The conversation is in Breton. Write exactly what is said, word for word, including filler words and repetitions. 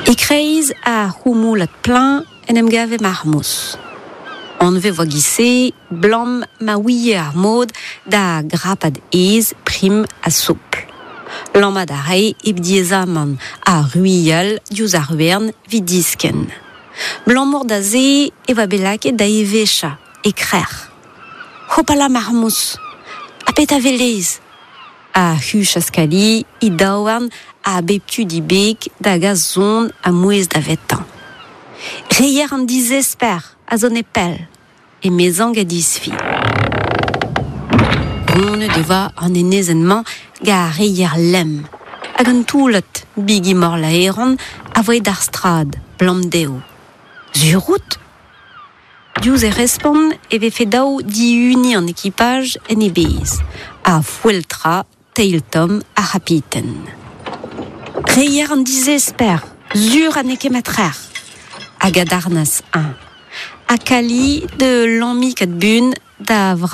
E kreiz a c'houmoulad plein en em gave marmous. On ve voagise blam ma ouie ar mod da grapad ez prim a souple. Lamad a rei eb diezaman a ruial diouz ar wern vidisken. Blam mor da ze eva belaket da evecha e krer. Hopala marmous, a pet a velez. A huch askali i daouarn a beptu di bek da gazon a mouez da vetan. Reier an dizesper a zon epel, e mezang a disfi. Ronne deva an enezenman ga reier lem, hag an toulet bigi mor la eran a voe d'ar strad, blam deo. Zurout? Diouz e respon e ve fe daou di uni an ekipaj en e bez, a foueltra teil tom a rapiten. Reier an dizesper, zur an ekemetrer, hag a darnas un. A kali de l'ammi kat bun da vra